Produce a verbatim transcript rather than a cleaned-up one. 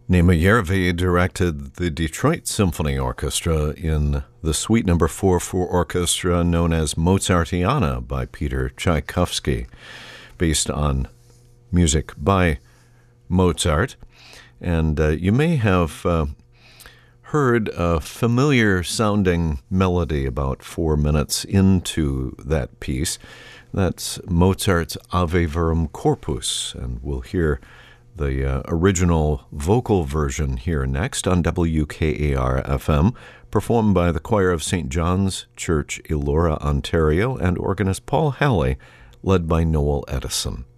Nima Yervi directed the Detroit Symphony Orchestra in the Suite Number four for orchestra known as Mozartiana by Peter Tchaikovsky, based on music by Mozart. And uh, you may have uh, heard a familiar-sounding melody about four minutes into that piece. That's Mozart's Ave Verum Corpus, and we'll hear the uh, original vocal version here next on W K A R F M, performed by the choir of Saint John's Church, Elora, Ontario, and organist Paul Halley, led by Noel Edison.